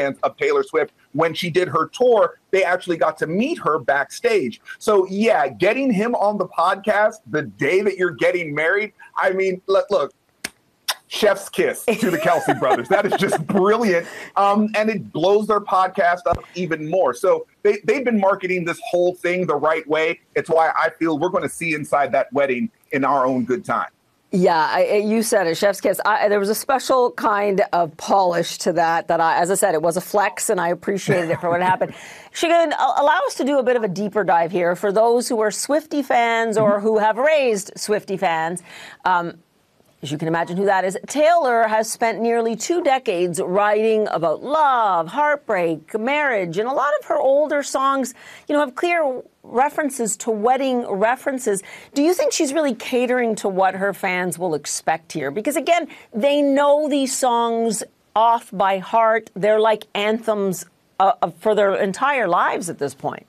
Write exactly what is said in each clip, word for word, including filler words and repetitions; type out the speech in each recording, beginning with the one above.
fans of Taylor Swift. When she did her tour, they actually got to meet her backstage. So, yeah, getting him on the podcast the day that you're getting married, I mean, look, look chef's kiss to the Kelce brothers. That is just brilliant. Um, and it blows their podcast up even more. So they, they've been marketing this whole thing the right way. It's why I feel we're going to see inside that wedding in our own good time. Yeah, I, you said it, chef's kiss. I, there was a special kind of polish to that, that I, as I said, it was a flex, and I appreciated it for what happened. Shigun, allow us to do a bit of a deeper dive here for those who are Swiftie fans or who have raised Swiftie fans. Um, As you can imagine who that is, Taylor has spent nearly two decades writing about love, heartbreak, marriage, and a lot of her older songs, you know, have clear references to wedding references. Do you think she's really catering to what her fans will expect here? Because, again, they know these songs off by heart. They're like anthems uh, for their entire lives at this point.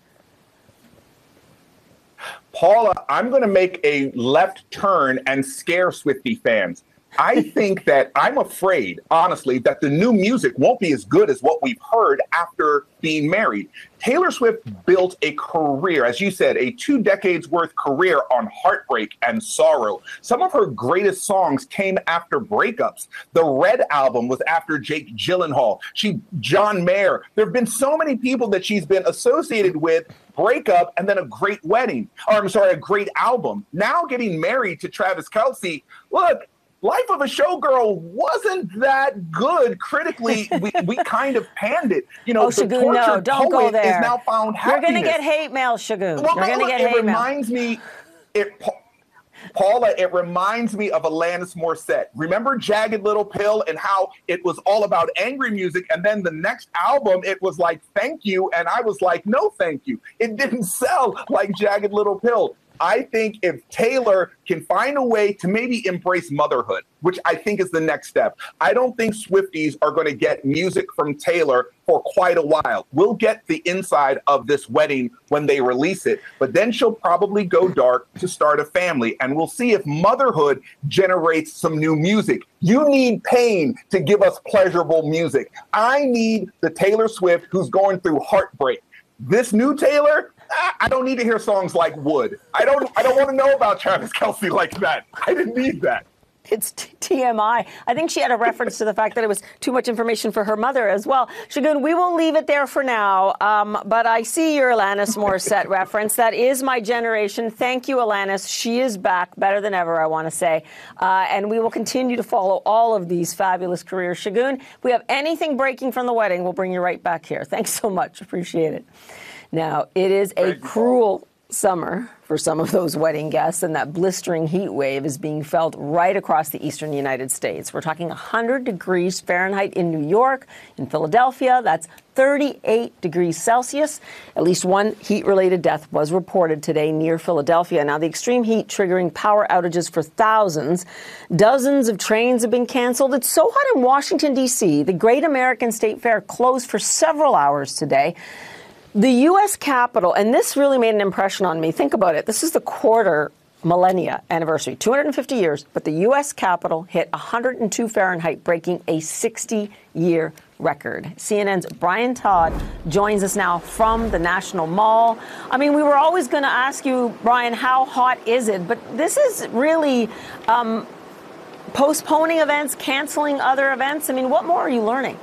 Paula, I'm going to make a left turn and scare Swiftie fans. I think that I'm afraid, honestly, that the new music won't be as good as what we've heard after being married. Taylor Swift built a career, as you said, a two decades worth career on heartbreak and sorrow. Some of her greatest songs came after breakups. The Red album was after Jake Gyllenhaal. She, John Mayer. There have been so many people that she's been associated with, breakup, and then a great wedding, or I'm sorry, a great album. Now getting married to Travis Kelce. Look, Life of a Showgirl wasn't that good critically. we, we kind of panned it. You know, oh, the Shagun, no, don't go there. Is now found You're going to happiness. get hate mail, Shagun. Well, You're no, going to look, get it hate mail. reminds me, it, Paula, it reminds me of Alanis Morissette. Remember Jagged Little Pill and how it was all about angry music, and then the next album, it was like, thank you, and I was like, no, thank you. It didn't sell like Jagged Little Pill. I think if Taylor can find a way to maybe embrace motherhood, which I think is the next step, I don't think Swifties are going to get music from Taylor for quite a while. We'll get the inside of this wedding when they release it, but then she'll probably go dark to start a family, and we'll see if motherhood generates some new music. You need pain to give us pleasurable music. I need the Taylor Swift who's going through heartbreak. This new Taylor, I don't need to hear songs like Wood. I don't I don't want to know about Travis Kelce like that. I didn't need that. It's T M I. I think she had a reference to the fact that it was too much information for her mother as well. Shagun, we will leave it there for now. Um, but I see your Alanis Morissette reference. That is my generation. Thank you, Alanis. She is back better than ever, I want to say. Uh, and we will continue to follow all of these fabulous careers. Shagun, if we have anything breaking from the wedding, we'll bring you right back here. Thanks so much. Appreciate it. Now, it is a cruel summer for some of those wedding guests, and that blistering heat wave is being felt right across the eastern United States. We're talking one hundred degrees Fahrenheit in New York, in Philadelphia. That's thirty-eight degrees Celsius. At least one heat-related death was reported today near Philadelphia. Now, the extreme heat triggering power outages for thousands. Dozens of trains have been canceled. It's so hot in Washington, D C. The Great American State Fair closed for several hours today. The U S Capitol, and this really made an impression on me. Think about it. This is the quarter millennia anniversary, two hundred fifty years, but the U S Capitol hit one hundred two Fahrenheit, breaking a sixty-year record. C N N's Brian Todd joins us now from the National Mall. I mean, we were always going to ask you, Brian, how hot is it? But this is really um, postponing events, canceling other events. I mean, what more are you learning?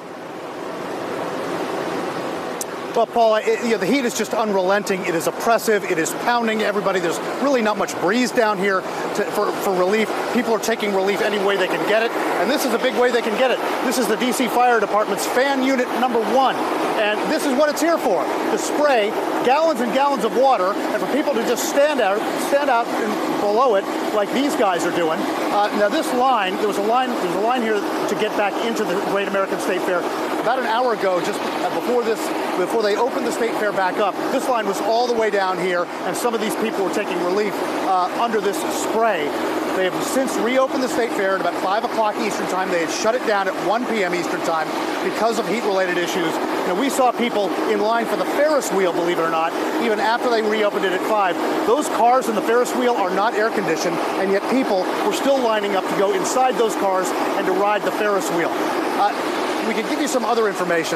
Well, Paula, it, you know, the heat is just unrelenting. It is oppressive. It is pounding everybody. There's really not much breeze down here to, for, for relief. People are taking relief any way they can get it, and this is a big way they can get it. This is the D C Fire Department's fan unit number one, and this is what it's here for, to spray gallons and gallons of water, and for people to just stand out, stand out in, below it like these guys are doing. Uh, now, this line, there was a line, there was a line here to get back into the Great American State Fair. About an hour ago, just before this, before they opened the State Fair back up, this line was all the way down here, and some of these people were taking relief uh, under this spray. They have since reopened the State Fair at about five o'clock Eastern Time. They had shut it down at one p.m. Eastern Time because of heat-related issues. You know, we saw people in line for the Ferris wheel, believe it or not, even after they reopened it at five. Those cars in the Ferris wheel are not air-conditioned, and yet people were still lining up to go inside those cars and to ride the Ferris wheel. Uh, we can give you some other information.